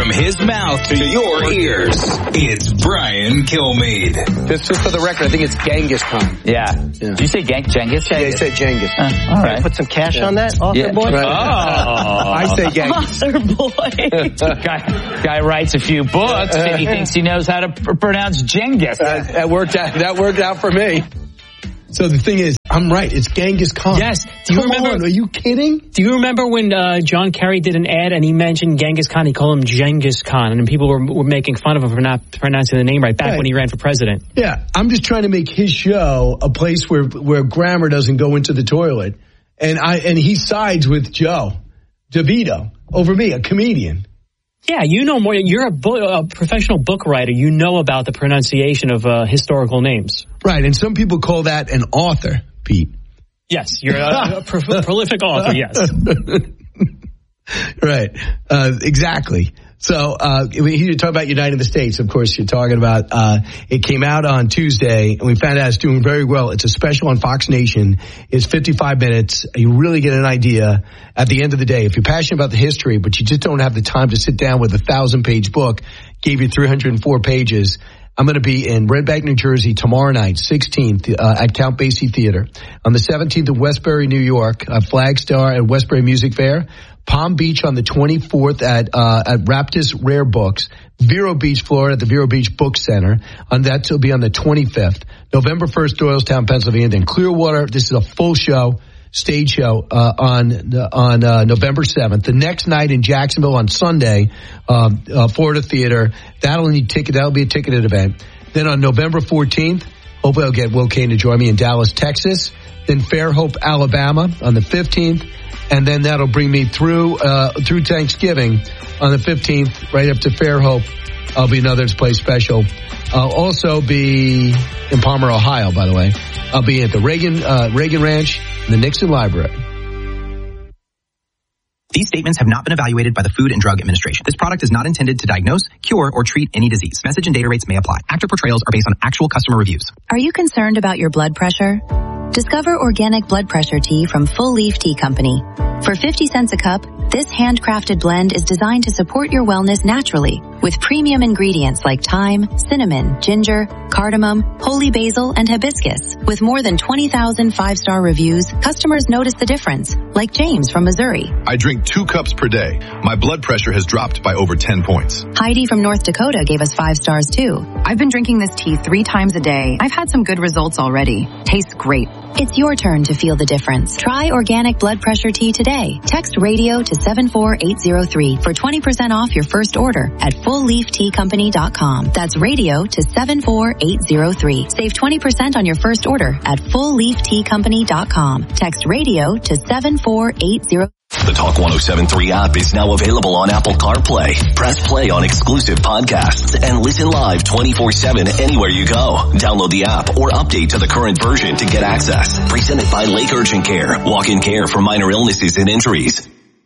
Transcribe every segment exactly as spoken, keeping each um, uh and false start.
From his mouth to your ears, it's Brian Kilmeade. Just, just for the record, I think it's Genghis Khan. Yeah. yeah. Did you say Gang- Genghis? Yeah, you said Genghis. Uh, all right. Put some cash yeah. on that, author yeah. boy? Right. Oh. I say Genghis. Author boy. guy, guy writes a few books and he thinks he knows how to pr- pronounce Genghis. Uh, that worked out. That worked out for me. So the thing is, I'm right. It's Genghis Khan. Yes. Do you Come remember? On, are you kidding? Do you remember when uh, John Kerry did an ad and he mentioned Genghis Khan? He called him Genghis Khan, and people were, were making fun of him for not pronouncing the name right back right. when he ran for president. Yeah, I'm just trying to make his show a place where where grammar doesn't go into the toilet, and I and he sides with Joe DeVito over me, a comedian. Yeah, you know more. You're a, book, a professional book writer. You know about the pronunciation of uh, historical names. Right, and some people call that an author, Pete. Yes, you're a, a pro- prolific author, yes. Right, uh, exactly. So uh, you talk about Uniting the States, of course, you're talking about, uh, it came out on Tuesday, and we found out it's doing very well. It's a special on Fox Nation. It's fifty-five minutes. You really get an idea at the end of the day. If you're passionate about the history, but you just don't have the time to sit down with a thousand-page book, gave you three hundred four pages, I'm going to be in Red Bank, New Jersey tomorrow night, sixteenth, uh, at Count Basie Theater. On the seventeenth in Westbury, New York, uh, Flagstar at Westbury Music Fair. Palm Beach on the twenty-fourth at uh, at Raptus Rare Books. Vero Beach, Florida at the Vero Beach Book Center. On that will be on the twenty-fifth. November first, Doylestown, Pennsylvania. Then Clearwater. This is a full show, stage show uh, on on uh, November seventh. The next night in Jacksonville on Sunday, um, uh, Florida Theater. That'll need ticket. That'll be a ticketed event. Then on November fourteenth, hopefully I'll get Will Kane to join me in Dallas, Texas. Then Fairhope, Alabama on the fifteenth. And then that'll bring me through uh, through Thanksgiving on the fifteenth, right up to Fairhope. I'll be another place special. I'll also be in Palmer, Ohio, by the way. I'll be at the Reagan uh, Reagan Ranch and the Nixon Library. These statements have not been evaluated by the Food and Drug Administration. This product is not intended to diagnose, cure, or treat any disease. Message and data rates may apply. Actor portrayals are based on actual customer reviews. Are you concerned about your blood pressure? Discover organic blood pressure tea from Full Leaf Tea Company. For fifty cents a cup, this handcrafted blend is designed to support your wellness naturally with premium ingredients like thyme, cinnamon, ginger, cardamom, holy basil, and hibiscus. With more than twenty thousand five-star reviews, customers notice the difference, like James from Missouri. I drink two cups per day. My blood pressure has dropped by over ten points. Heidi from North Dakota gave us five stars too. I've been drinking this tea three times a day. I've had some good results already. Tastes great. It's your turn to feel the difference. Try organic blood pressure tea today. Text radio to seven four eight zero three for twenty percent off your first order at full leaf tea company dot com. That's radio to seven four eight zero three. Save twenty percent on your first order at full leaf tea company dot com. Text radio to seven four eight zero three. The Talk one oh seven three app is now available on Apple CarPlay. Press play on exclusive podcasts and listen live twenty-four seven anywhere you go. Download the app or update to the current version to get access. Presented by Lake Urgent Care. Walk-in care for minor illnesses and injuries.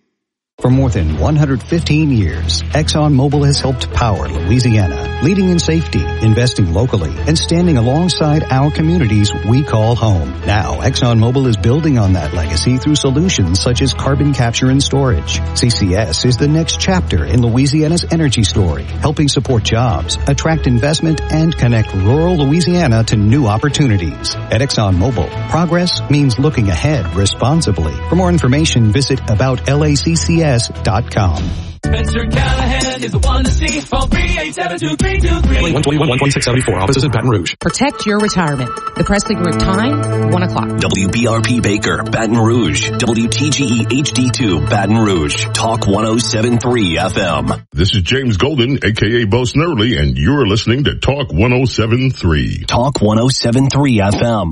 For more than one hundred fifteen years, ExxonMobil has helped power Louisiana, leading in safety, investing locally, and standing alongside our communities we call home. Now, ExxonMobil is building on that legacy through solutions such as carbon capture and storage. C C S is the next chapter in Louisiana's energy story, helping support jobs, attract investment, and connect rural Louisiana to new opportunities. At ExxonMobil, progress means looking ahead responsibly. For more information, visit about L A C C S dot com. Spencer Callahan is the one to see. Call three eight seven two three two three. one twenty-one, one twenty-six seventy-four. Offices in Baton Rouge. Protect your retirement. The Presley Group time, one o'clock. W B R P Baker, Baton Rouge. W T G E H D two, Baton Rouge. Talk one oh seven point three F M. This is James Golden, a k a. Bo Snerdley, and you're listening to Talk one oh seven point three. Talk one oh seven point three F M.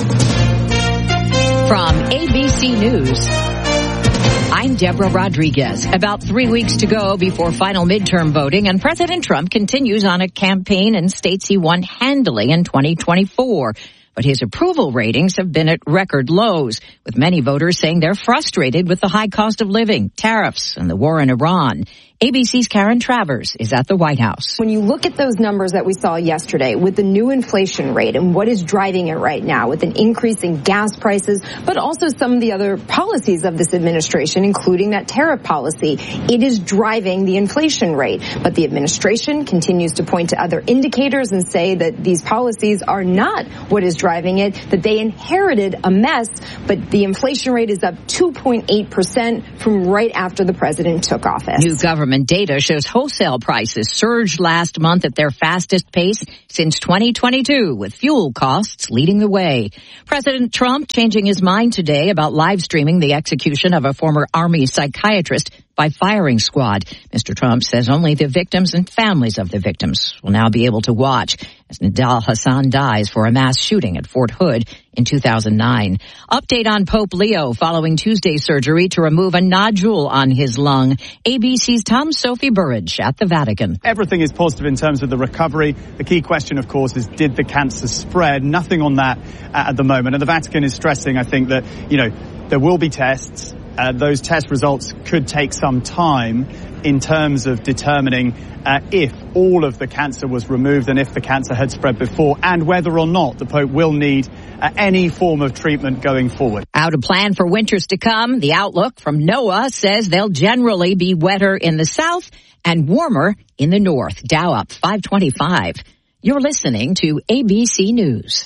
From A B C News, I'm Deborah Rodriguez. About three weeks to go before final midterm voting, and President Trump continues on a campaign in states he won handily in twenty twenty-four. But his approval ratings have been at record lows, with many voters saying they're frustrated with the high cost of living, tariffs, and the war in Iran. A B C's Karen Travers is at the White House. When you look at those numbers that we saw yesterday with the new inflation rate and what is driving it right now with an increase in gas prices, but also some of the other policies of this administration, including that tariff policy, it is driving the inflation rate. But the administration continues to point to other indicators and say that these policies are not what is driving it, that they inherited a mess, but the inflation rate is up two point eight percent from right after the president took office. New government data shows wholesale prices surged last month at their fastest pace since twenty twenty-two, with fuel costs leading the way. President Trump changing his mind today about live streaming the execution of a former Army psychiatrist by firing squad. Mister Trump says only the victims and families of the victims will now be able to watch as Nidal Hassan dies for a mass shooting at Fort Hood in two thousand nine. Update on Pope Leo following Tuesday's surgery to remove a nodule on his lung. A B C's Tom Sophie Burridge at the Vatican. Everything is positive in terms of the recovery. The key question, of course, is did the cancer spread? Nothing on that at the moment. And the Vatican is stressing, I think, that, you know, there will be tests. Uh, those test results could take some time in terms of determining uh, if all of the cancer was removed and if the cancer had spread before, and whether or not the Pope will need uh, any form of treatment going forward. How to plan for winters to come. The outlook from NOAA says they'll generally be wetter in the south and warmer in the north. Dow up five twenty-five. You're listening to A B C News.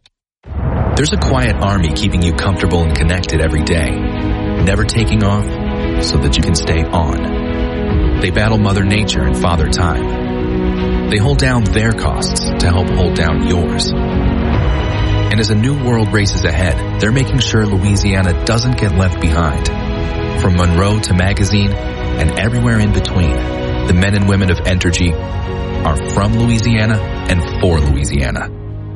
There's a quiet army keeping you comfortable and connected every day, never taking off so that you can stay on. They battle Mother Nature and Father Time. They hold down their costs to help hold down yours. And as a new world races ahead, they're making sure Louisiana doesn't get left behind. From Monroe to Magazine and everywhere in between, the men and women of Entergy are from Louisiana and for Louisiana.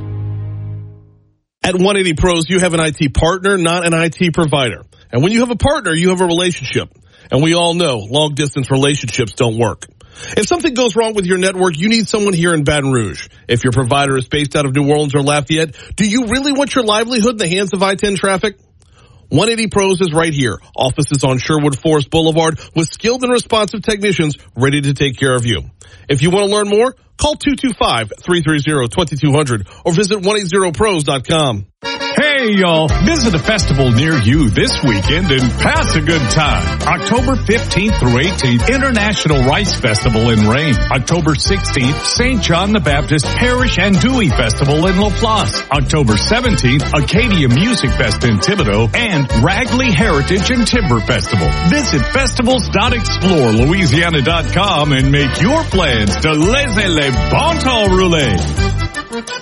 At one eighty Pros, you have an I T partner, not an I T provider. And when you have a partner, you have a relationship. And we all know long-distance relationships don't work. If something goes wrong with your network, you need someone here in Baton Rouge. If your provider is based out of New Orleans or Lafayette, do you really want your livelihood in the hands of I ten traffic? one eighty Pros is right here. Offices on Sherwood Forest Boulevard with skilled and responsive technicians ready to take care of you. If you want to learn more, call two two five, three three zero, two two zero zero or visit one eighty pros dot com. Hey, y'all. Visit a festival near you this weekend and pass a good time. October fifteenth through eighteenth, International Rice Festival in Rain. October sixteenth, Saint John the Baptist Parish and Dewey Festival in Laplace. October seventeenth, Acadia Music Fest in Thibodaux and Ragley Heritage and Timber Festival. Visit festivals dot explore louisiana dot com and make your plans to laissez le bon temps rouler.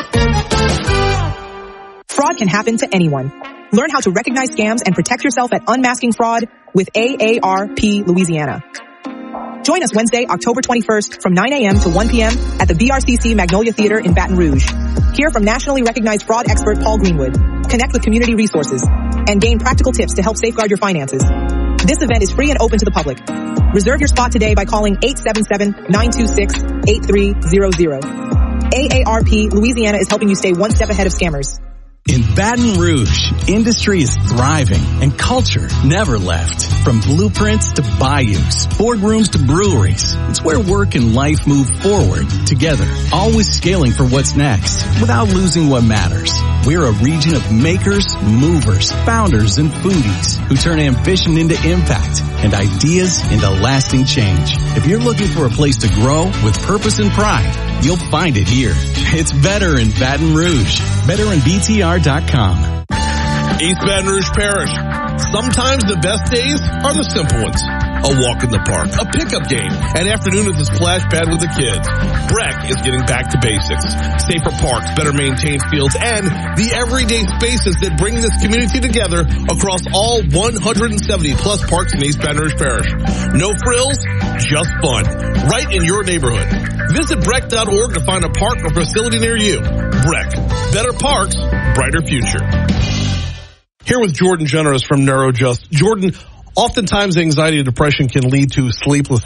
Fraud can happen to anyone. Learn how to recognize scams and protect yourself at unmasking fraud with A A R P Louisiana. Join us Wednesday, October twenty-first from nine a.m. to one p.m. at the B R C C Magnolia Theater in Baton Rouge. Hear from nationally recognized fraud expert Paul Greenwood. Connect with community resources and gain practical tips to help safeguard your finances. This event is free and open to the public. Reserve your spot today by calling eight seven seven, nine two six, eight three zero zero. A A R P Louisiana is helping you stay one step ahead of scammers. In Baton Rouge, industry is thriving and culture never left. From blueprints to bayous, boardrooms to breweries, it's where work and life move forward together, always scaling for what's next without losing what matters. We're a region of makers, movers, founders, and foodies who turn ambition into impact and ideas into lasting change. If you're looking for a place to grow with purpose and pride, you'll find it here. It's better in Baton Rouge. Better in B T R dot com. East Baton Rouge Parish. Sometimes the best days are the simple ones. A walk in the park, a pickup game, an afternoon at the splash pad with the kids. Breck is getting back to basics. Safer parks, better maintained fields, and the everyday spaces that bring this community together across all one hundred seventy plus parks in East Baton Rouge Parish. No frills, just fun. Right in your neighborhood. Visit breck dot org to find a park or facility near you. Breck. Better parks, brighter future. Here with Jordan Generous from NeuroJust. Jordan, oftentimes anxiety and depression can lead to sleeplessness.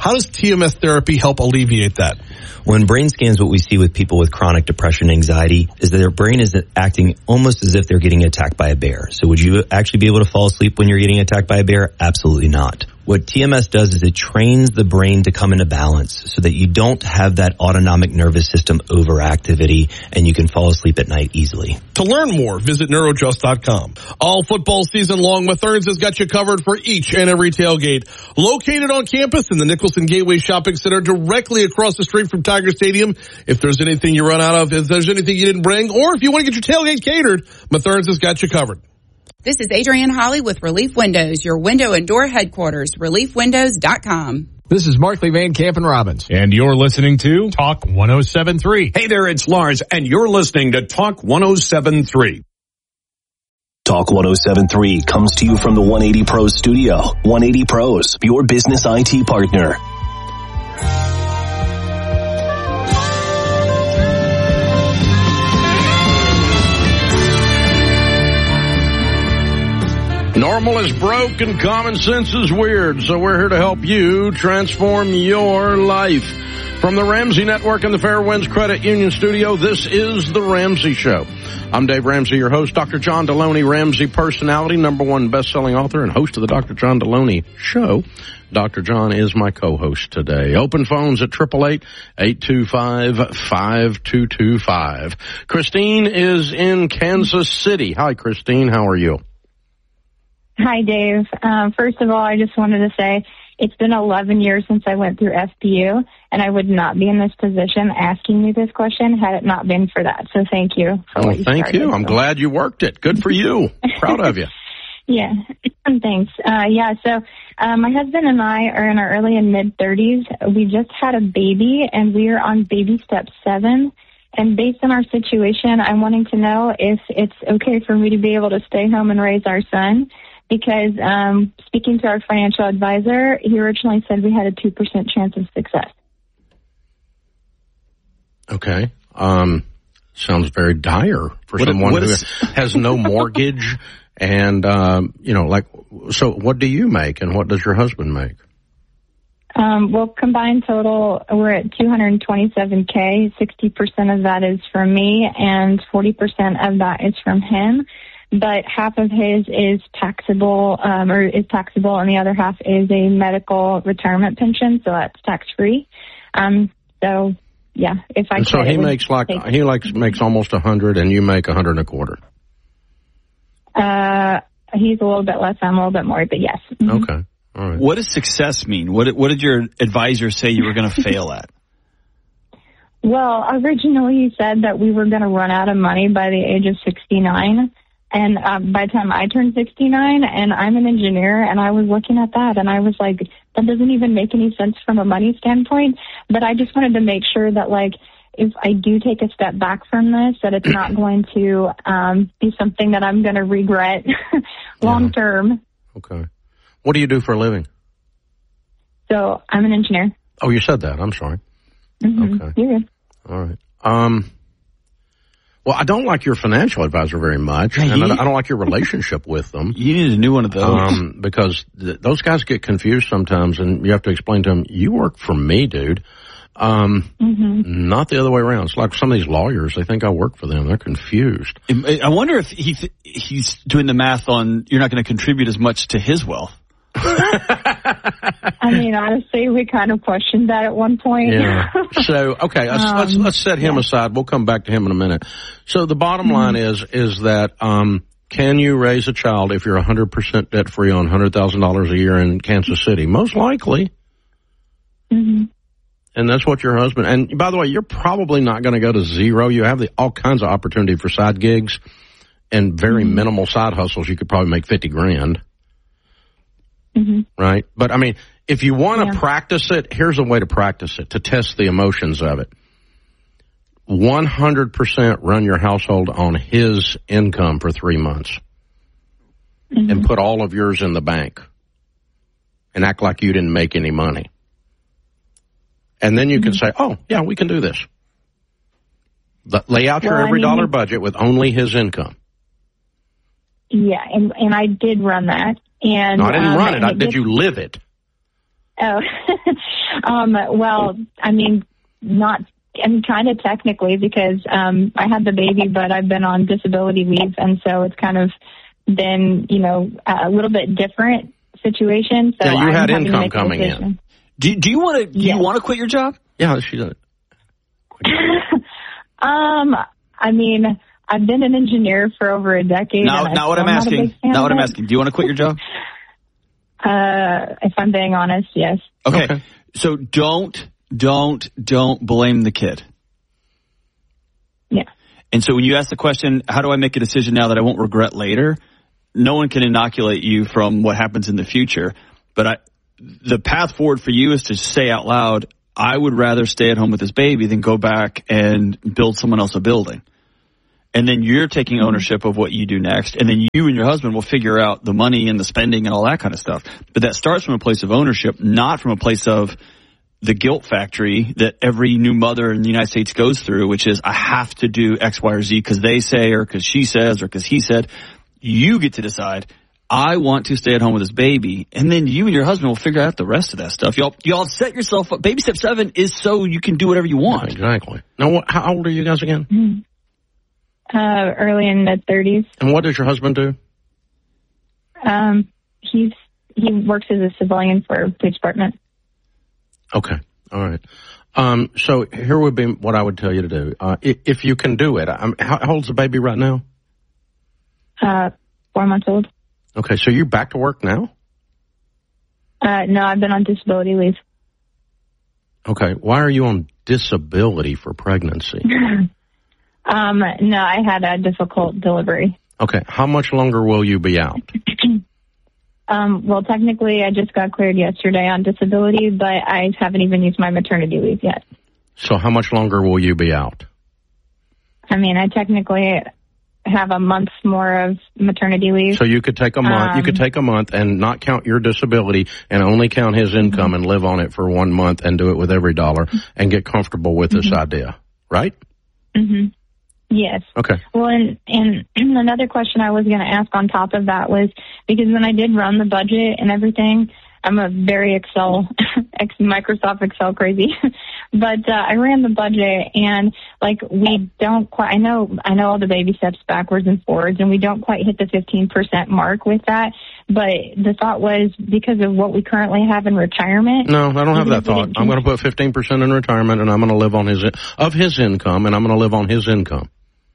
How does T M S therapy help alleviate that? When brain scans, what we see with people with chronic depression and anxiety is that their brain is acting almost as if they're getting attacked by a bear. So would you actually be able to fall asleep when you're getting attacked by a bear? Absolutely not. What T M S does is it trains the brain to come into balance so that you don't have that autonomic nervous system overactivity and you can fall asleep at night easily. To learn more, visit neurojust dot com. All football season long, Mathern's has got you covered for each and every tailgate. Located on campus in the Nicholson Gateway Shopping Center directly across the street from Tiger Stadium. If there's anything you run out of, if there's anything you didn't bring, or if you want to get your tailgate catered, Mathern's has got you covered. This is Adrienne Holly with Relief Windows, your window and door headquarters, relief windows dot com. This is Markley Van Camp and Robbins. And you're listening to Talk one oh seven point three. Hey there, it's Lars, and you're listening to Talk one oh seven point three. Talk one oh seven point three comes to you from the one eighty Pros studio. one eighty Pros, your business I T partner. Normal is broke and common sense is weird, so we're here to help you transform your life. From the Ramsey Network and the Fairwinds Credit Union Studio, this is The Ramsey Show. I'm Dave Ramsey, your host. Doctor John Deloney, Ramsey personality, number one best-selling author and host of the Doctor John Deloney Show. Doctor John is my co-host today. Open phones at eight eight eight, eight two five, five two two five. Christine is in Kansas City. Hi, Christine. How are you? Hi, Dave. Um, first of all, I just wanted to say it's been eleven years since I went through F B U, and I would not be in this position asking you this question had it not been for that. So thank you for well, what you thank started. you. I'm so. glad you worked it. Good for you. Proud of you. Yeah. Thanks. Uh, yeah. So uh, my husband and I are in our early and mid thirties. We just had a baby, and we are on baby step seven. And based on our situation, I'm wanting to know if it's okay for me to be able to stay home and raise our son. Because um, speaking to our financial advisor, he originally said we had a two percent chance of success. Okay. Um, sounds very dire for what someone what who is, has no mortgage. And, um, you know, like, so what do you make and what does your husband make? Um, well, combined total, we're at two hundred twenty-seven K. sixty percent of that is from me and forty percent of that is from him. But half of his is taxable, um, or is taxable, and the other half is a medical retirement pension, so that's tax free. Um, so yeah, if I and so could, he makes like take, he likes makes almost a hundred, and you make a hundred and a quarter. Uh, he's a little bit less, I'm a little bit more, but yes. Mm-hmm. Okay, all right. What does success mean? What what did your advisor say you were going to fail at? Well, originally he said that we were going to run out of money by the age of sixty-nine. And um, by the time I turned sixty-nine, and I'm an engineer, and I was looking at that, and I was like, that doesn't even make any sense from a money standpoint. But I just wanted to make sure that, like, if I do take a step back from this, that it's not going to um, be something that I'm going to regret long term. Okay. What do you do for a living? So I'm an engineer. Oh, you said that. I'm sorry. Mm-hmm. Okay. You're good. All right. Um. Well, I don't like your financial advisor very much, and I don't like your relationship with them. You need a new one of those. Um, because th- those guys get confused sometimes, and you have to explain to them, you work for me, dude. Um, mm-hmm. Not the other way around. It's like some of these lawyers, they think I work for them. They're confused. I wonder if he th- he's doing the math on you're not going to contribute as much to his wealth. I mean, honestly, we kind of questioned that at one point. Yeah. So, okay, let's, um, let's, let's set him yeah. aside. We'll come back to him in a minute. So the bottom mm-hmm. line is, is that, um, can you raise a child if you're one hundred percent debt free on one hundred thousand dollars a year in Kansas City? Most likely. Mm-hmm. And that's what your husband, and by the way, you're probably not going to go to zero. You have the, all kinds of opportunity for side gigs and very mm-hmm. minimal side hustles. You could probably make fifty grand. Mm-hmm. Right? But, I mean, if you want to yeah. practice it, here's a way to practice it, to test the emotions of it. one hundred percent run your household on his income for three months. Mm-hmm. And put all of yours in the bank. And act like you didn't make any money. And then you mm-hmm. can say, oh, yeah, we can do this. Lay out your well, every I mean, dollar budget with only his income. Yeah, and, and I did run that. And, no, I didn't um, run it. I, it did you live it? Oh, Um, well, I mean, not, I mean, kind of technically because um, I had the baby, but I've been on disability leave, and so it's kind of been, you know, a little bit different situation. So yeah, you I'm had having to income make a coming decision. in. Do, do you want to? Do Yes. you want to quit your job? Yeah, she does. um, I mean, I've been an engineer for over a decade. Now, and now what I'm I'm not a asking. big fan Now what of I'm it. asking. Do you want to quit your job? Uh, if I'm being honest, yes. Okay. okay. So don't, don't, don't blame the kid. Yeah. And so when you ask the question, how do I make a decision now that I won't regret later? No one can inoculate you from what happens in the future. But I, the path forward for you is to say out loud, I would rather stay at home with this baby than go back and build someone else a building. And then you're taking ownership of what you do next. And then you and your husband will figure out the money and the spending and all that kind of stuff. But that starts from a place of ownership, not from a place of the guilt factory that every new mother in the United States goes through, which is I have to do X, Y, or Z because they say or because she says or because he said. You get to decide, I want to stay at home with this baby. And then you and your husband will figure out the rest of that stuff. Y'all, y'all set yourself up. Baby step seven is so you can do whatever you want. Exactly. Now, what, how old are you guys again? Mm-hmm. Uh, early in mid thirties. And what does your husband do? Um, he's he works as a civilian for police department. Okay, all right. Um, so here would be what I would tell you to do. Uh, if, if you can do it, um, how, how old's the baby right now? Uh, four months old. Okay, so you're back to work now? Uh, no, I've been on disability leave. Okay, why are you on disability for pregnancy? Um, no, I had a difficult delivery. Okay, how much longer will you be out? um, well, technically, I just got cleared yesterday on disability, but I haven't even used my maternity leave yet. So how much longer will you be out? I mean, I technically have a month more of maternity leave. So you could take a month, um, you could take a month and not count your disability and only count his income mm-hmm. and live on it for one month and do it with every dollar and get comfortable with mm-hmm. this idea, right? Mm-hmm. Yes. Okay. Well, and, and another question I was going to ask on top of that was, because when I did run the budget and everything, I'm a very Excel, ex Microsoft Excel crazy, but uh, I ran the budget and like we don't quite, I know, I know all the baby steps backwards and forwards and we don't quite hit the fifteen percent mark with that. But the thought was because of what we currently have in retirement. No, I don't have that thought. I'm going to put fifteen percent in retirement and I'm going to live on his, of his income and I'm going to live on his income.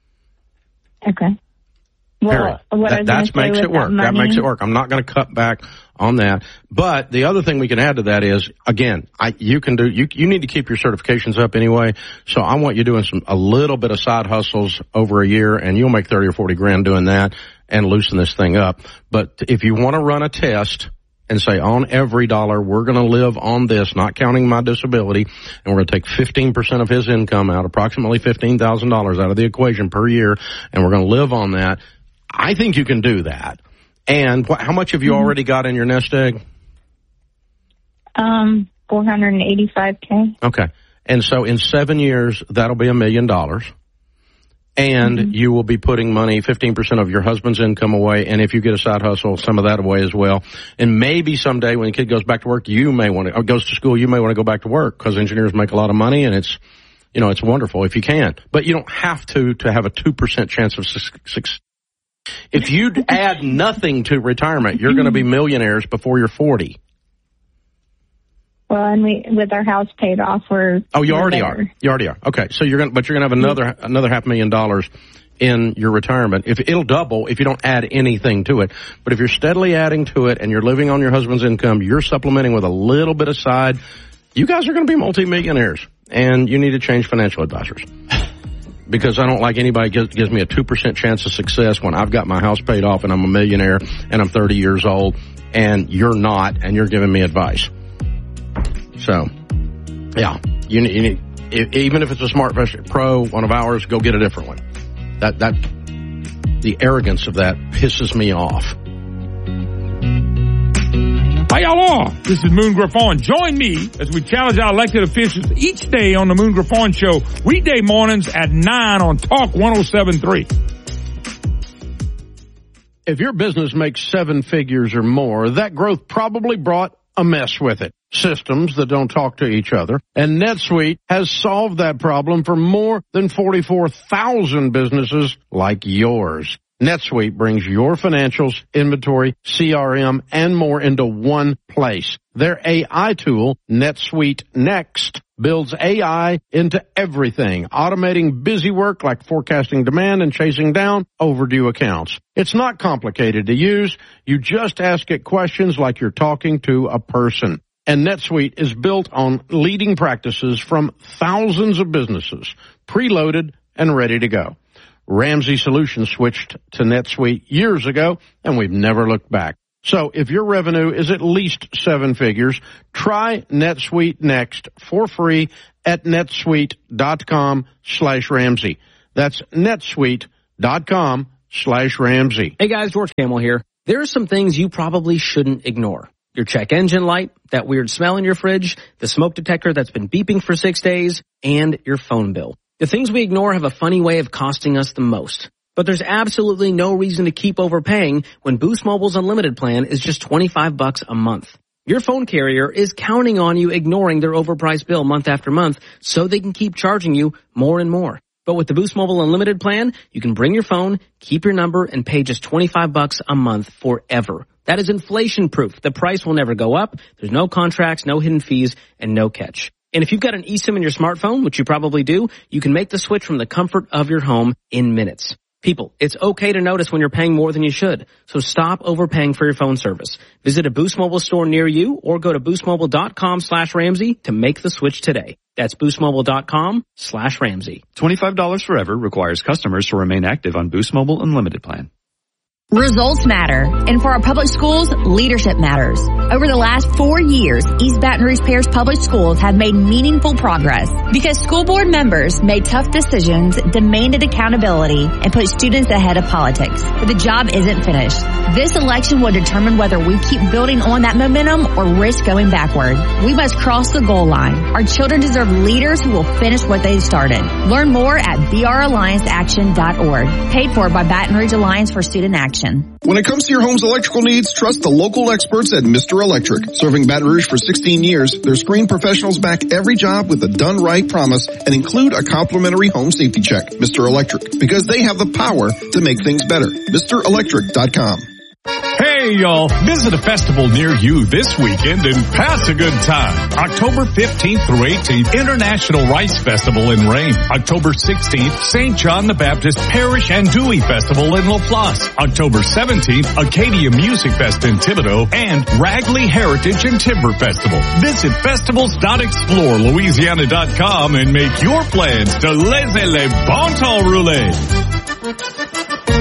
Okay. Well, what that that's makes it work. That, that makes it work. I'm not going to cut back on that. But the other thing we can add to that is, again, I, you can do, you, you need to keep your certifications up anyway. So I want you doing some, a little bit of side hustles over a year and you'll make thirty or forty grand doing that and loosen this thing up. But if you want to run a test and say on every dollar, we're going to live on this, not counting my disability, and we're going to take fifteen percent of his income out, approximately fifteen thousand dollars out of the equation per year, and we're going to live on that. I think you can do that. And wh- how much have you already got in your nest egg? Um, four hundred eighty-five K. Okay. And so in seven years, that'll be a million dollars. And mm-hmm. you will be putting money, fifteen percent of your husband's income away. And if you get a side hustle, some of that away as well. And maybe someday when the kid goes back to work, you may want to, or goes to school, you may want to go back to work because engineers make a lot of money and it's, you know, it's wonderful if you can. But you don't have to, to have a two percent chance of success. If you add nothing to retirement, you're going to be millionaires before you're forty. Well, and we, with our house paid off, we're oh, you we're already better. are. You already are. Okay, so you're going, but you're going to have another mm-hmm. another half million dollars in your retirement. If it'll double if you don't add anything to it. But if you're steadily adding to it and you're living on your husband's income, you're supplementing with a little bit aside. You guys are going to be multimillionaires, and you need to change financial advisors. Because I don't like anybody gives, gives me a two percent chance of success when I've got my house paid off and I'm a millionaire and I'm thirty years old and you're not and you're giving me advice. So, yeah, you need, you need if, even if it's a SmartVest Pro, one of ours, go get a different one. That, that, the arrogance of that pisses me off. Hi, y'all are. This is Moon Griffon. Join me as we challenge our elected officials each day on the Moon Griffon Show, weekday mornings at nine on Talk one oh seven point three. If your business makes seven figures or more, that growth probably brought a mess with it. Systems that don't talk to each other. And NetSuite has solved that problem for more than forty-four thousand businesses like yours. NetSuite brings your financials, inventory, C R M, and more into one place. Their A I tool, NetSuite Next, builds A I into everything, automating busy work like forecasting demand and chasing down overdue accounts. It's not complicated to use. You just ask it questions like you're talking to a person. And NetSuite is built on leading practices from thousands of businesses, preloaded and ready to go. Ramsey Solutions switched to NetSuite years ago, and we've never looked back. So if your revenue is at least seven figures, try NetSuite Next for free at netsuite.com slash Ramsey. That's netsuite.com slash Ramsey. Hey guys, George Camel here. There are some things you probably shouldn't ignore. Your check engine light, that weird smell in your fridge, the smoke detector that's been beeping for six days, and your phone bill. The things we ignore have a funny way of costing us the most. But there's absolutely no reason to keep overpaying when Boost Mobile's unlimited plan is just twenty-five bucks a month. Your phone carrier is counting on you ignoring their overpriced bill month after month so they can keep charging you more and more. But with the Boost Mobile unlimited plan, you can bring your phone, keep your number, and pay just twenty-five bucks a month forever. That is inflation proof. The price will never go up. There's no contracts, no hidden fees, and no catch. And if you've got an eSIM in your smartphone, which you probably do, you can make the switch from the comfort of your home in minutes. People, it's okay to notice when you're paying more than you should. So stop overpaying for your phone service. Visit a Boost Mobile store near you or go to boostmobile.com slash Ramsey to make the switch today. That's boostmobile.com slash Ramsey. twenty-five dollars forever requires customers to remain active on Boost Mobile Unlimited plan. Results matter, and for our public schools, leadership matters. Over the last four years, East Baton Rouge Parish Public Schools have made meaningful progress because school board members made tough decisions, demanded accountability, and put students ahead of politics. But the job isn't finished. This election will determine whether we keep building on that momentum or risk going backward. We must cross the goal line. Our children deserve leaders who will finish what they started. Learn more at b r alliance action dot org. Paid for by Baton Rouge Alliance for Student Action. When it comes to your home's electrical needs, trust the local experts at Mister Electric. Serving Baton Rouge for sixteen years, their screened professionals back every job with a done right promise and include a complimentary home safety check. Mister Electric, because they have the power to make things better. Mister Electric dot com. Hey y'all, visit a festival near you this weekend and pass a good time. October fifteenth through eighteenth, International Rice Festival in Rhame. October sixteenth, Saint John the Baptist Parish Andouille Festival in LaPlace. October seventeenth, Acadia Music Fest in Thibodaux and Ragley Heritage and Timber Festival. Visit festivals dot explore louisiana dot com and make your plans to laissez les bon temps rouler.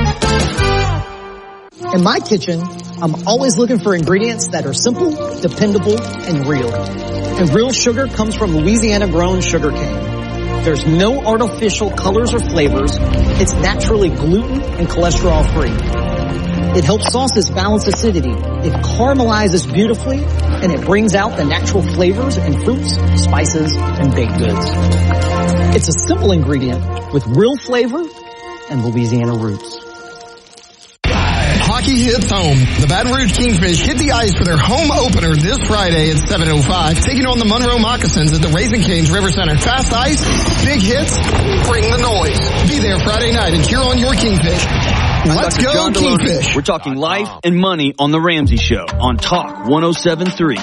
In my kitchen, I'm always looking for ingredients that are simple, dependable, and real. And real sugar comes from Louisiana-grown sugar cane. There's no artificial colors or flavors. It's naturally gluten and cholesterol-free. It helps sauces balance acidity. It caramelizes beautifully, and it brings out the natural flavors in fruits, spices, and baked goods. It's a simple ingredient with real flavor and Louisiana roots. Hockey hits home. The Baton Rouge Kingfish hit the ice for their home opener this Friday at seven oh five, taking on the Monroe Moccasins at the Raising Cane's River Center. Fast ice, big hits, bring the noise. Be there Friday night and cheer on your Kingfish. Let's go, John Deloney. Kingfish. We're talking life and money on The Ramsey Show on Talk one oh seven point three.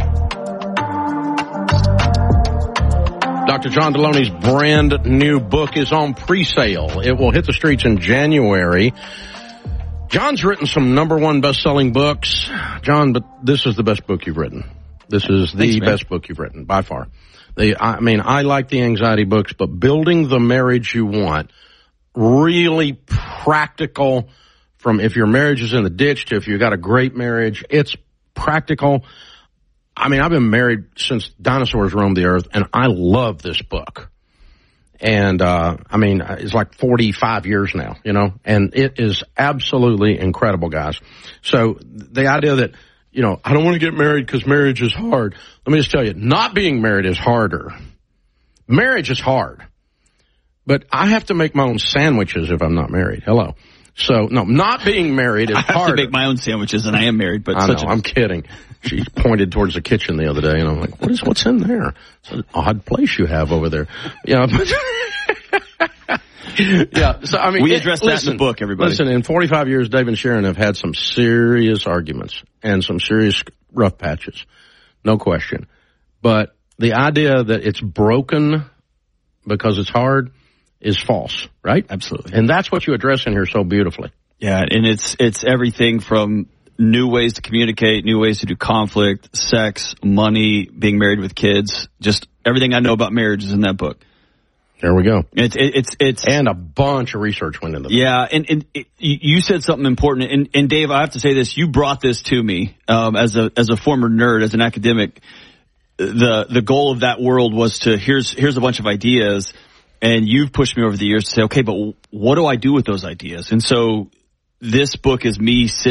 Doctor John Deloney's brand new book is on pre-sale. It will hit the streets in January. John's written some number one best-selling books. John, but this is the best book you've written. This is the Thanks, best book you've written, by far. The, I mean, I like the anxiety books, but Building the Marriage You Want, really practical from if your marriage is in the ditch to if you've got a great marriage. It's practical. I mean, I've been married since dinosaurs roamed the earth, and I love this book. And, uh, I mean, it's like forty-five years now, you know, and it is absolutely incredible, guys. So the idea that, you know, I don't want to get married because marriage is hard. Let me just tell you, not being married is harder. Marriage is hard. But I have to make my own sandwiches if I'm not married. Hello. So, no, not being married is I have hard. to make my own sandwiches, and I am married, but I such know, a... I'm kidding. She pointed towards the kitchen the other day, and I'm like, what is, what's in there? It's an odd place you have over there. Yeah, but... yeah, so I mean... We address that listen, in the book, everybody. Listen, in forty-five years, Dave and Sharon have had some serious arguments and some serious rough patches. No question. But the idea that it's broken because it's hard is false, right? Absolutely. And that's what you address in here so beautifully. Yeah, and it's it's everything from new ways to communicate, new ways to do conflict, sex, money, being married with kids. Just everything I know about marriage is in that book. There we go. It's it, it's it's and a bunch of research went into that. Yeah, and, and it, you said something important. And, and Dave, I have to say this: you brought this to me um, as a as a former nerd, as an academic. The the goal of that world was to here's here's a bunch of ideas, and you've pushed me over the years to say, okay, but what do I do with those ideas? And so this book is me sitting